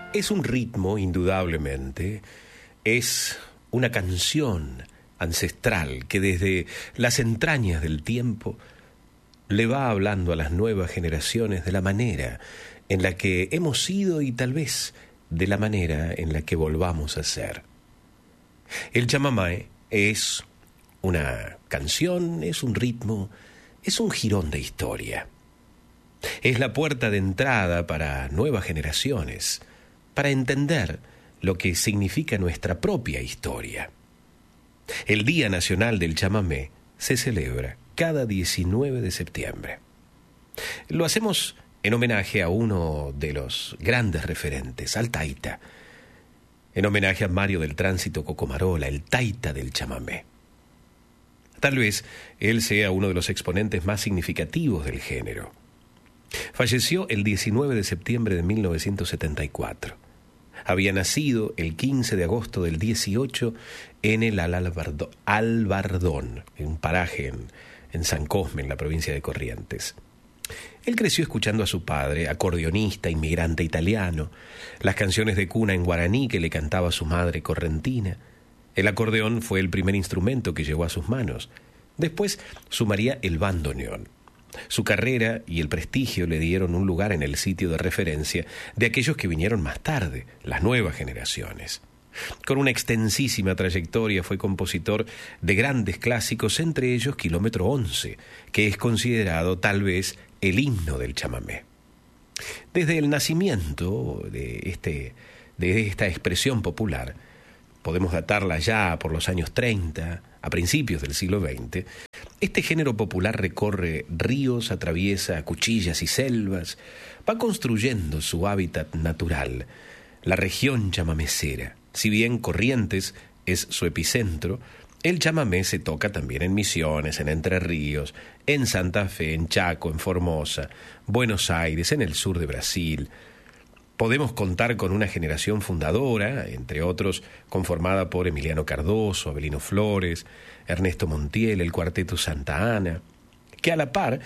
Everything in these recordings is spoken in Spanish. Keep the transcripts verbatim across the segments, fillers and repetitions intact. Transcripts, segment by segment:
Es un ritmo, indudablemente, es una canción ancestral que desde las entrañas del tiempo le va hablando a las nuevas generaciones de la manera en la que hemos sido y tal vez de la manera en la que volvamos a ser. El chamamé es una canción, es un ritmo, es un jirón de historia. Es la puerta de entrada para nuevas generaciones, para entender lo que significa nuestra propia historia. El Día Nacional del Chamamé se celebra cada diecinueve de septiembre. Lo hacemos en homenaje a uno de los grandes referentes, al taita, en homenaje a Mario del Tránsito Cocomarola, el taita del chamamé. Tal vez él sea uno de los exponentes más significativos del género. Falleció el diecinueve de septiembre de mil novecientos setenta y cuatro. Había nacido el quince de agosto del dieciocho en el Albardón, Albardón, en un paraje en, en San Cosme, en la provincia de Corrientes. Él creció escuchando a su padre, acordeonista, inmigrante italiano, las canciones de cuna en guaraní que le cantaba su madre correntina. El acordeón fue el primer instrumento que llegó a sus manos. Después sumaría el bandoneón. Su carrera y el prestigio le dieron un lugar en el sitio de referencia de aquellos que vinieron más tarde, las nuevas generaciones. Con una extensísima trayectoria fue compositor de grandes clásicos, entre ellos Kilómetro once, que es considerado tal vez el himno del chamamé. Desde el nacimiento de, este, de esta expresión popular, podemos datarla ya por los años treinta, a principios del siglo veinte, este género popular recorre ríos, atraviesa cuchillas y selvas, va construyendo su hábitat natural, la región chamamecera. Si bien Corrientes es su epicentro, el chamamé se toca también en Misiones, en Entre Ríos, en Santa Fe, en Chaco, en Formosa, Buenos Aires, en el sur de Brasil. Podemos contar con una generación fundadora, entre otros conformada por Emiliano Cardoso, Avelino Flores, Ernesto Montiel, el Cuarteto Santa Ana, que a la par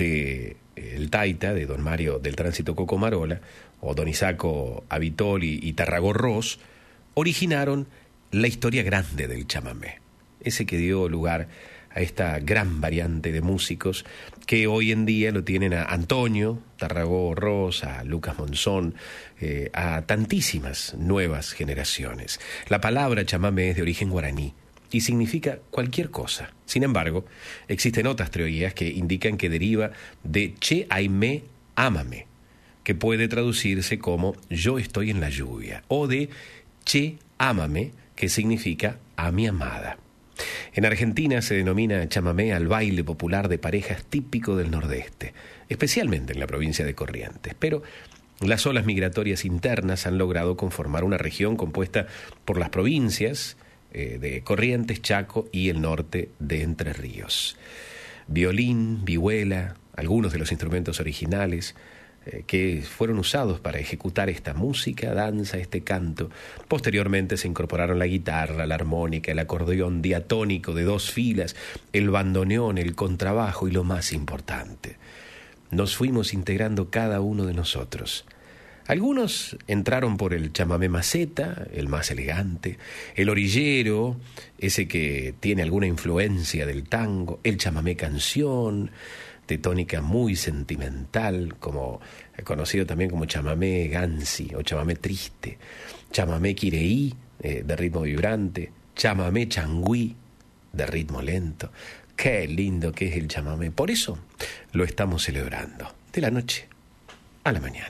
de el taita de don Mario del Tránsito Cocomarola o don Isaco Avitoli y Tarragó Ross, originaron la historia grande del chamamé, ese que dio lugar a esta gran variante de músicos que hoy en día lo tienen a Antonio Tarragó Ross, a Lucas Monzón, eh, a tantísimas nuevas generaciones. La palabra chamamé es de origen guaraní y significa cualquier cosa. Sin embargo, existen otras teorías que indican que deriva de Che Aimé Ámame, que puede traducirse como yo estoy en la lluvia, o de Che Ámame, que significa a mi amada. En Argentina se denomina chamamé al baile popular de parejas típico del Nordeste, especialmente en la provincia de Corrientes, pero las olas migratorias internas han logrado conformar una región compuesta por las provincias eh, de Corrientes, Chaco y el norte de Entre Ríos. Violín, vihuela, algunos de los instrumentos originales eh, que fueron usados para ejecutar esta música, danza, este canto. Posteriormente se incorporaron la guitarra, la armónica, el acordeón diatónico de dos filas, el bandoneón, el contrabajo y lo más importante, nos fuimos integrando cada uno de nosotros. Algunos entraron por el chamamé maceta, el más elegante, el orillero, ese que tiene alguna influencia del tango, el chamamé canción, de tónica muy sentimental, como conocido también como chamamé gansi o chamamé triste, chamamé quireí, eh, de ritmo vibrante, chamamé changüí, de ritmo lento. Qué lindo que es el chamamé. Por eso lo estamos celebrando, de la noche a la mañana.